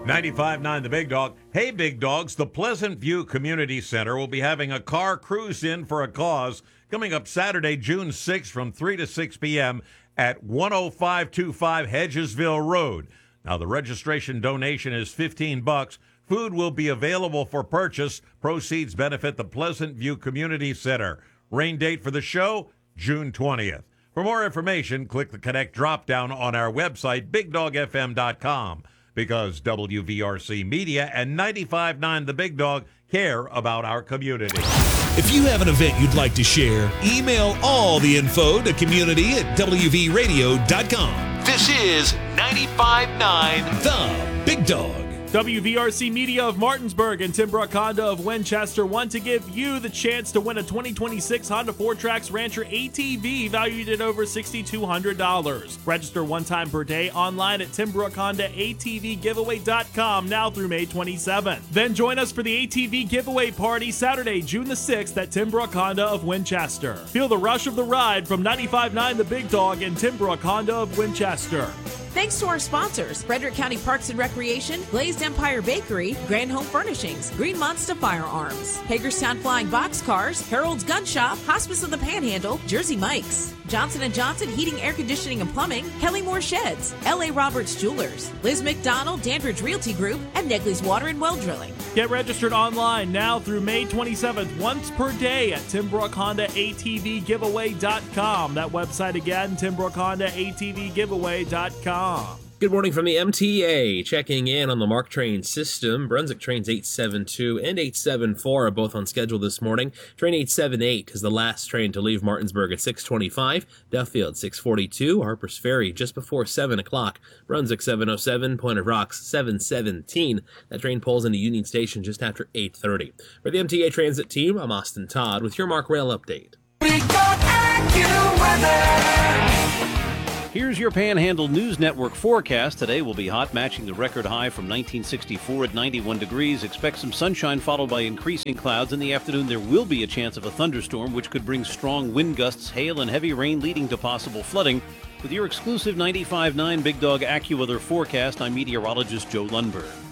95.9 The Big Dog. Hey, Big Dogs, the Pleasant View Community Center will be having a car cruise in for a cause coming up Saturday, June 6th from 3 to 6 p.m. at 10525 Hedgesville Road. Now, the registration donation is $15. Food will be available for purchase. Proceeds benefit the Pleasant View Community Center. Rain date for the show, June 20th. For more information, click the Connect drop-down on our website, BigDogFM.com. Because WVRC Media and 95.9 The Big Dog care about our community. If you have an event you'd like to share, email all the info to community@WVRadio.com. This is 95.9 The Big Dog. WVRC Media of Martinsburg and Tim Brook Honda of Winchester want to give you the chance to win a 2026 Honda 4Trax Rancher ATV valued at over $6,200. Register one time per day online at TimBrook-Honda-ATVgiveaway.com now through May 27th. Then join us for the ATV giveaway party Saturday, June the 6th at Tim Brook Honda of Winchester. Feel the rush of the ride from 95.9 The Big Dog and Tim Brook Honda of Winchester. Thanks to our sponsors, Frederick County Parks and Recreation, Glazed Empire Bakery, Grand Home Furnishings, Green Monster Firearms, Hagerstown Flying Boxcars, Harold's Gun Shop, Hospice of the Panhandle, Jersey Mike's, Johnson & Johnson Heating, Air Conditioning and Plumbing, Kelly Moore Sheds, L.A. Roberts Jewelers, Liz McDonald, Dandridge Realty Group, and Negley's Water and Well Drilling. Get registered online now through May 27th, once per day at TimBrook-Honda-ATVgiveaway.com. That website again, TimBrook-Honda-ATVgiveaway.com. Good morning from the MTA. Checking in on the MARC train system. Brunswick trains 872 and 874 are both on schedule this morning. Train 878 is the last train to leave Martinsburg at 6:25. Duffield 6:42. Harpers Ferry just before 7 o'clock. Brunswick 7:07. Point of Rocks 7:17. That train pulls into Union Station just after 8:30. For the MTA Transit team, I'm Austin Todd with your MARC Rail update. Here's your Panhandle News Network forecast. Today will be hot, matching the record high from 1964 at 91 degrees. Expect some sunshine followed by increasing clouds. In the afternoon, there will be a chance of a thunderstorm, which could bring strong wind gusts, hail, and heavy rain, leading to possible flooding. With your exclusive 95.9 Big Dog AccuWeather forecast, I'm meteorologist Joe Lundberg.